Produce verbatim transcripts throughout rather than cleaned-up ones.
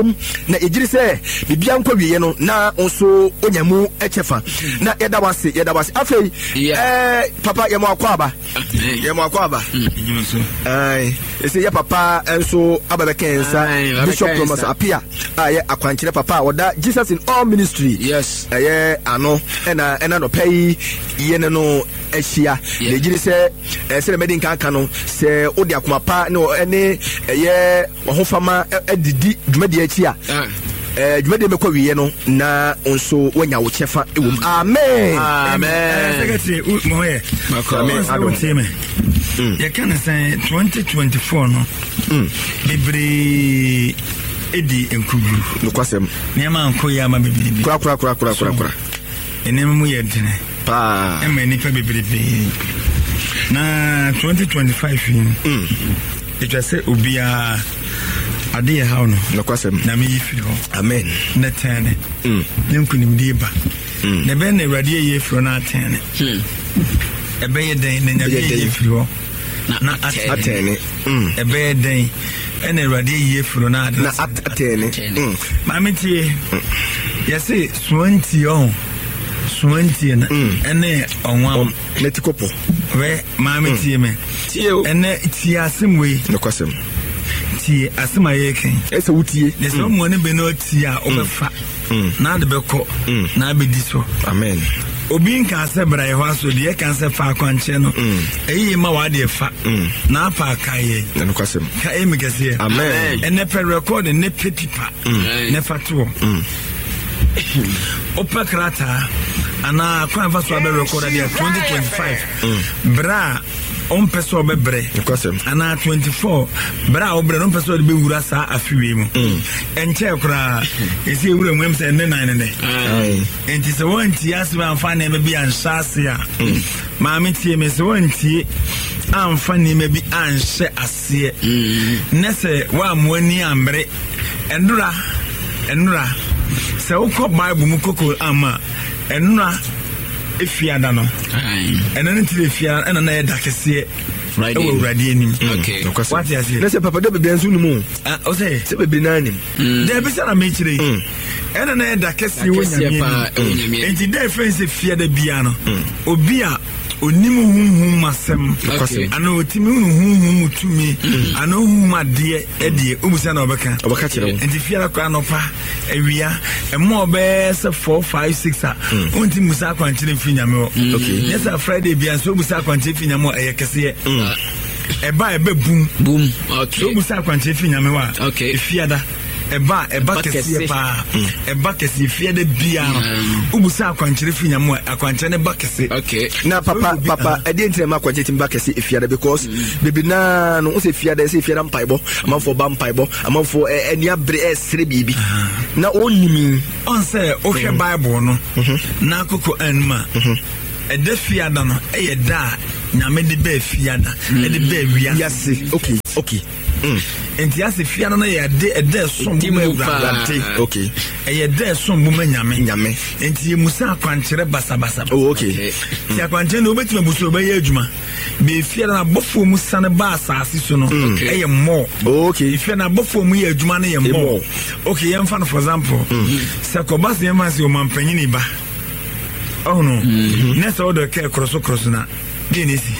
na ejiri se bibia nkwa wiye no na onso onyamu echefa na yeda wase yeda wase afei eh papa yemo akwaba yemo akwaba ai ese ya papa enso ababekensa Bishop Thomas Apia aye akwankyere papa oda Jesus in all ministry yes eh ano ena ena no pay yene no ehia na ejiri se se medin kan kan no se odi akoma pa no ene eye ohofama edidi dwumadi achi a eh dwumadi mekwa wiye no na onso wanya wo chefa ewum amen amen secretary moye amen ya kana say twenty twenty-four no bebre edi enkugru no kwasem niama anko ya ma bebre kura kura kura kura kura kura enemu mu yedine pa ema ni pa bebre na twenty twenty-five mm it was say obia ade ya hawo no no kwasem na me yifiri ho amen na tane mm nenkunim die ba na be na awade ye fro na tane mm ebe ye den na nyabe ye firi ho na atene mm ebe den ene awade ye fro na na atene mm mamiti yesi twenty on twenty na ene onwa letikopo we mamiti me ene ti asemwe no kwasem ti asema yeken ese wutie ne so mo ne be no ti a obefa na de beko na be diso amen obi nka se bra ye ho aso de kan se fa akwanche no eyi ma wa de fa na pa kaye no kwasem ka emi gese amen ene per record ne pepipa ne fatuo opa krata ana kwa fa so be record de twenty twenty-five bra on person be bre ana twenty-four bra obre no person be wura sa afiwe mu enche kra esi ewura mu em se ne nine ne enti se wonti asba amfa na me bi anshase a maami tie me se wonti amfa na me bi anhye ase ne se wa amwani ambre endura endura se ukọ bible mu koko ama endura efiada no ena ne tire fiada ena na yeda kese right o radio nim okay what you say let's say papa do be biansu nimu ah o say se be binanim de be sana me kire ena na yeda kese wonyame enti de fence fiada bia no obi a onimu hunhun masem ana otimi hunhun mutumi ana hunhun ade ade obusa na obeka obeka kire enti fiada kwa no pa ewia emo be se four five six a onti musa kwanchire finyame o okay yes a friday bia so musa kwanchire finyame eye kese eba ebe boom boom okay so musa kwanchire finyame wa okay fiada eba eba kese pa eba kese fiada bia no ubusa akwanchire finyame akwanchire ne ba kese okay na papa papa e dey ntire ma akwanchire timba kese fiada because bebi na no se fiada se fiada mpaibo amanfo ba mpaibo amanfo eni abre esre bibi na onimi on say o hwe bible no na akoko anma e de fiada no e ye da nyame de be fiada e de be wia yes okay okay enti ase fiada no ye de e de som bu ewurade okay e ye de som bu nyame nyame enti musa akwankyere basa basa oh okay ti akwankyere no betima buso be ye adwuma be fiada na bofo mu sane ba asase so no e ye mo okay fiada na bofo mu ye adwuma no ye mo okay yem fa no for example sakobas yem fa se o mampanyini ba oh no nessa order ke cross cross na genesi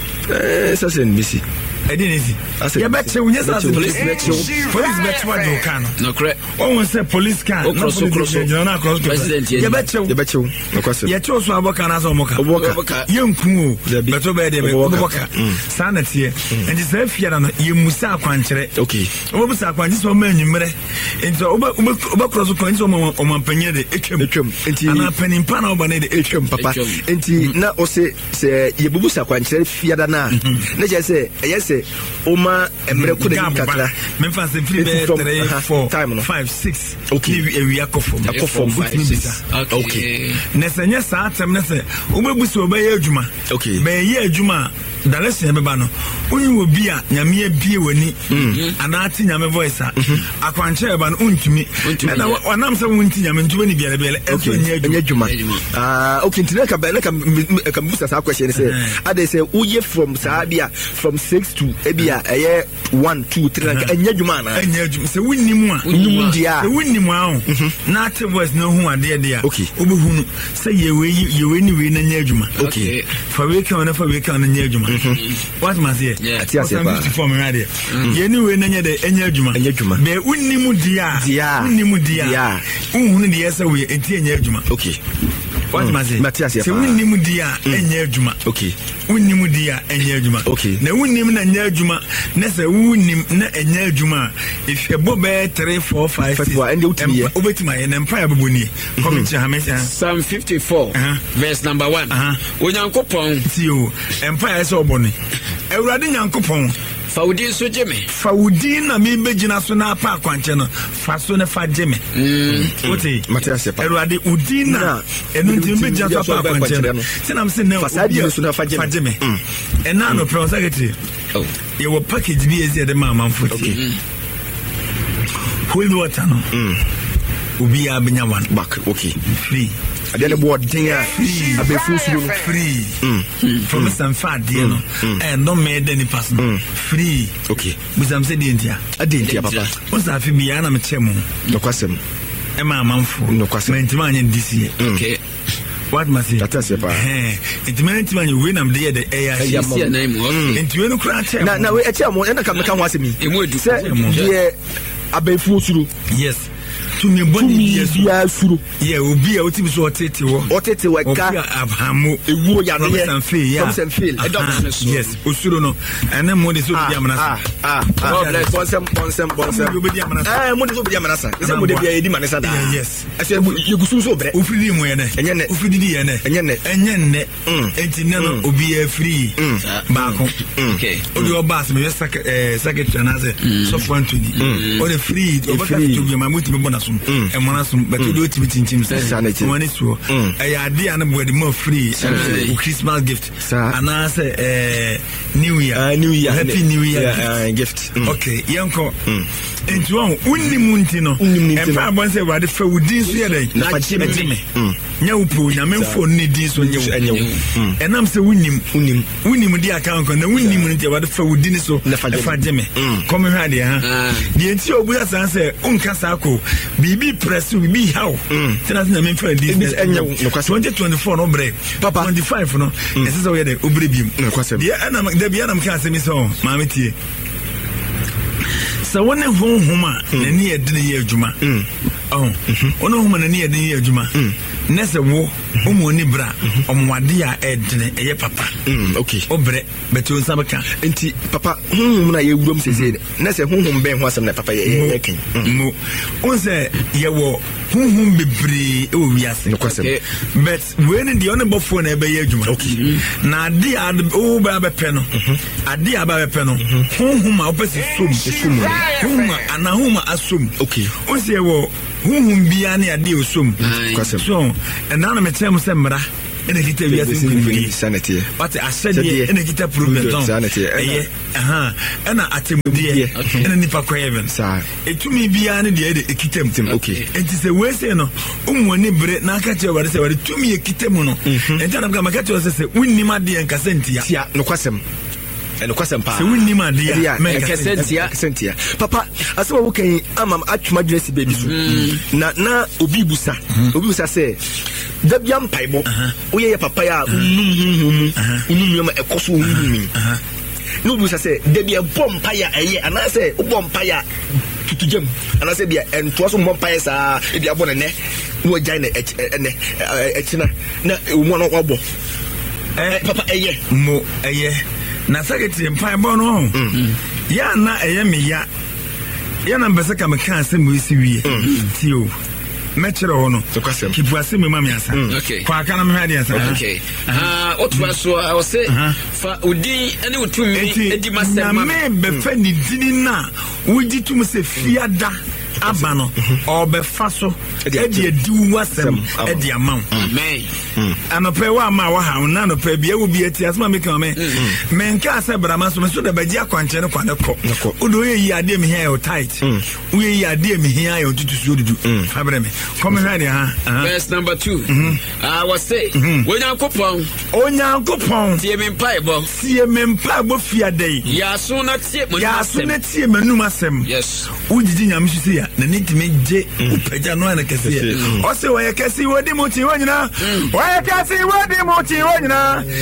eh ça c'est une bisi edinesi ya betche unya sa police betche police betche wa do kan no correct won say police car no cross cross na cross president ya betche ya betche no kwase ya cho so aboka na so moka oboka yenku beto be de be oboka sanate and say fiara no yemusa akwankyere okay obobusa akwankyere so manyumere enti oba oba cross cross so o mampanye de etwem etwem enti ana panimpa na oba ne de etwem papa enti na o se se yebubusa akwankyere fiada na na je se yes Oma emre ko de kakra me fa se free be three four five six okay we akofom akofom okay nesenya sa atem nese obebuso obaye adwuma okay be ye adwuma dalese be ba no onyi obi a nyame abie wani ana ati nyame voice a akwanche ba no untumi na wanam se wonti nyame ntumi ni biare biare eso nya adwuma ah okay ntina ka be na ka ka busa sa question say ade say uye from sa bia from six to two ebia eye one two three enya dwuma na enya dwuma se wonnim a wonnim dia se wonnim a na te voice no hu ade ade a obehunu se ye we ye we ni we na nya dwuma okay fa we kan na fa we kan na nya dwuma what must say ati ase ba for me radio ye ni we na nya de enya dwuma enya dwuma be wonnim dia wonnim dia unhunu de se we enti enya dwuma okay what must say Matthias se wonnim dia enya dwuma okay wonnim dia enya dwuma okay na wonnim na nya dwuma na se wonnim na enya dwuma if ebo be three four five six and utimi obetima ye na empire boboni come to hamesa Psalm fifty-four uh-huh. verse number one onyankopon tio empire so oboni ewurade nyankopon Faudi so jeme Faudi na me begina so na pa kwanche no fa so ne fa jeme mm oti Matthias pa erade udina enu nti me begina so pa kwanche no se na me se ne obi so na fa jeme ena no pro secretary oh ye wo package bi ezi de ma man foti okay holy water no mm obi ya benya one back okay free ade le board din a abefu suru free from some fat you know and don't make any person free okay bizam se di ntia ade ntia papa o sa fi bi ya na me chemu no kwasem e ma manfo no kwasem mentima anye disi okay what must that is ba eh intimate man you win am there the air see na im intu enu kra che na na we e che mo e na ka me ka ho asemi emu edu se ye abefu suru yes to me body yes ya suru ye obi a otimi so otete wo otete we ka abhamu ewu ya ne some feel yeah some feel e don yes osuru no ene mo de so bi amana ah ah ah bonsem bonsem bonsem eh mo de so bi amana sa se mo de bi edi manesa da yes ase ye gusu so bre ofridi mo ye ne enye ne ofridi ye ne enye ne enye ne enti ne no obi e free baako okay odi obas me secretary na say so one twenty o de free o ba ka to bi ma mo ti be bona so e mona so but do it with team say money so e ya dey an boy the more free Christmas gift and I say eh new year uh, new year happy new year yeah, gift uh, okay yanko enti won unimunti no e fa bon say wade fa wudin so ye dey na fajime nya upo nya menfo ni din so nya wo enam say wunim unim wunim di account na wunim ni wade fa wudin so na fajime come here dey ha di enti obu ya san say unka sa ko bibi press bibi how tena na menfo di twenty twenty-four no break papa twenty-five no ese so ye dey obre bim di ana da bi ana mka asemi so maame tie sa wona honhoma na ne yedine ye adwuma oh ona honhoma na ne yedine ye adwuma nese wo omoni bra omwade a edine eye papa okay obre beto nsabaka enti papa honhom na ye wurom sese nese honhom ben ho asem na papa ye ye ken mo onse ye wo honhom bebre e wo wiase but when the on bofo na ebe ye adwuma okay na ade a o ba be pe no ade a ba be pe no honhom a opese som som honhom ana honhom asom okay onse ye wo honhom bia na ade osom so and now me tell me say mra ene kita wiase nkuni sanity but I said ene kita problem sanity eh aha ena atemudie ene nipa kwa even sa etumi bia ne de de ekitam okay enti se we say no umwoni bre na aka che ware se ware tumi ekitam no enti na ga maka che se se unima de nkasa ntia tia no kwasem eno kwasem pa se unima de ya nkasa ntia sentia papa asema wo kan amam atwuma dwesi baby so na na obi busa obi busa se da bia mpaibo wo ye papa ya unum unum ma ekoso unum no busa se da bia bompa ya eye ana se bompa ya tutujam ana se bia ento so bompa ya sa e bia bona ne wo jai na ene echina na wo no obo eh papa eye mo eye na secretary mpaibo no ya na eye me ya ya na mbese ka me kan se mo isi wie tio metro hono kipu asemi mami asa kwa kana me hadi asa okay ah otwa so I was say fa odi ene otumi edi masem me be fa ni dini na wuji tum se fiada aba no obefa so e de edi wasem e de amount amen anope wa ma wa ha na no pa bia wo bia ti asma me kan me menka ase brama so me so da baji akwanche ne kwane ko udo ye yi ade me hia yo tight wo ye yi ade me hia yo tutusu odudu abre me come here ha verse number two I was say onyankopon onyankopon tie me mpai bo tie me mpai bo fia dai ya so na tie mo ya so na tie manum asem yes ujiji nyam hwisi ya na nitime je upaja no ana kese ya o se wo ye kese wo di mo ti wo nyina wo ye kese wo di mo ti wo nyina